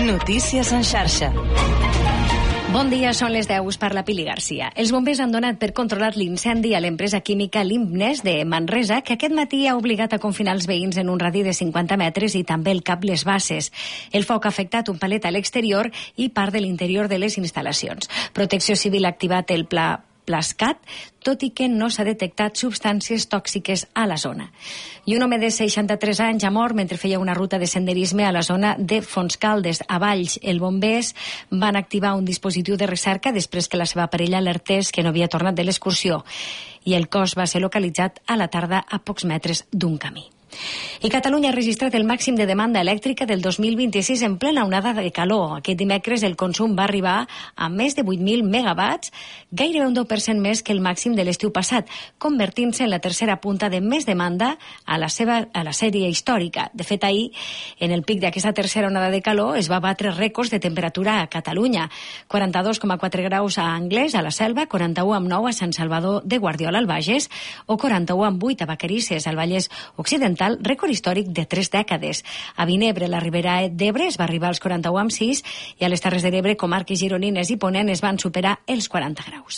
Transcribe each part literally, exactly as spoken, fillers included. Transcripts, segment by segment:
Notícies en xarxa. Bon dia, són les deu, parla Pili Garcia. Els bombers han donat per controlat l'incendi a l'empresa química Limbnes de Manresa, que aquest matí ha obligat a confinar els veïns en un radi de cinquanta metres i també el cap Les Basses. El foc ha afectat un palet a l'exterior i part de l'interior de les instal·lacions. Protecció Civil ha activat el pla Plascat, tot i que no s'ha detectat substàncies tòxiques a la zona. I un home de seixanta-tres anys ha mort mentre feia una ruta de senderisme a la zona de Fontscaldes, a Valls. Els bombers van activar un dispositiu de recerca després que la seva parella alertés que no havia tornat de l'excursió, i el cos va ser localitzat a la tarda a pocs metres d'un camí. I Catalunya ha registrat el màxim de demanda elèctrica del dos mil vint-i-sis en plena onada de calor. Aquest dimecres el consum va arribar a més de vuit mil megawatts, gairebé un deu per cent més que el màxim de l'estiu passat, convertint-se en la tercera punta de més demanda a la, seva, a la sèrie històrica. De fet, ahir, en el pic d'aquesta tercera onada de calor, es va batre rècords de temperatura a Catalunya. quaranta-dos coma quatre graus a Anglès, a la Selva, quaranta-u coma nou a Sant Salvador de Guardiola, al Bages, o quaranta-u coma vuit a Vacarisses, al Vallès Occidental, rècord històric de tres dècades. A Vinebre, la Ribera d'Ebre, es va arribar als quaranta-u coma sis i a les Terres de l'Ebre, comarques gironines i Ponent, es van superar els quaranta graus.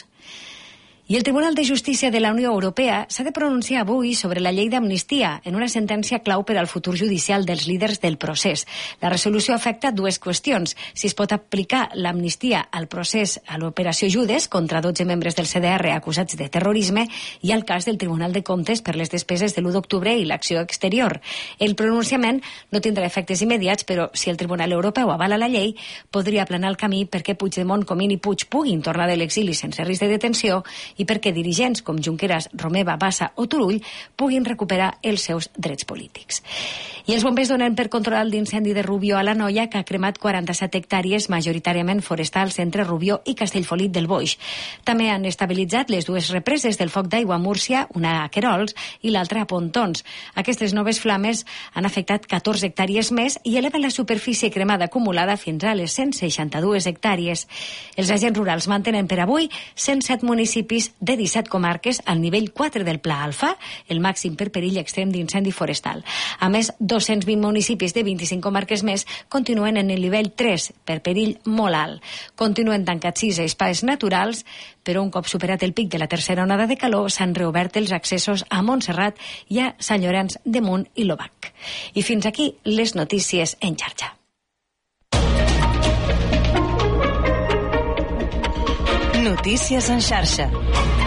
I el Tribunal de Justícia de la Unió Europea s'ha de pronunciar avui sobre la llei d'amnistia en una sentència clau per al futur judicial dels líders del procés. La resolució afecta dues qüestions: si es pot aplicar l'amnistia al procés a l'operació Judes contra dotze membres del C D R acusats de terrorisme i al cas del Tribunal de Comptes per les despeses de l'u d'octubre i l'acció exterior. El pronunciament no tindrà efectes immediats, però si el Tribunal Europeu avala la llei, podria aplanar el camí perquè Puigdemont, Comín i Puig puguin tornar de l'exili sense risc de detenció i perquè dirigents com Junqueras, Romeva, Bassa o Turull puguin recuperar els seus drets polítics. I els bombers donen per controlar l'incendi de Rubió a l'Anoia, que ha cremat quaranta-set hectàrees, majoritàriament forestals, entre Rubió i Castellfollit del Boix. També han estabilitzat les dues represes del foc d'aigua a Múrcia, una a Querols i l'altra a Pontons. Aquestes noves flames han afectat catorze hectàrees més i eleven la superfície cremada acumulada fins a les cent seixanta-dues hectàrees. Els agents rurals mantenen per avui cent set municipis de disset comarques al nivell quatre del Pla Alfa, el màxim per perill extrem d'incendi forestal. A més, dos-cents vint municipis de vint-i-cinc comarques més continuen en el nivell tres, per perill molt alt. Continuen tancats sis espais naturals, però un cop superat el pic de la tercera onada de calor s'han reobert els accessos a Montserrat i a Sant Llorenç de Munt i l'Obac. I fins aquí les notícies en xarxa. Notícies en xarxa.